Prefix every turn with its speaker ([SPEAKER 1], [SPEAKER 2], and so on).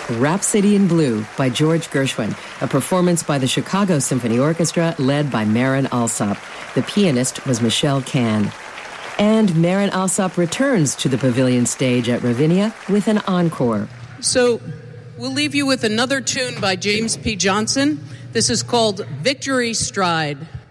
[SPEAKER 1] Rhapsody in Blue by George Gershwin, a performance by the Chicago Symphony Orchestra led by Marin Alsop. The pianist was Michelle Kahn. And Marin Alsop returns to the Pavilion stage at Ravinia with an encore.
[SPEAKER 2] So we'll leave you with another tune by James P. Johnson. This is called Victory Stride.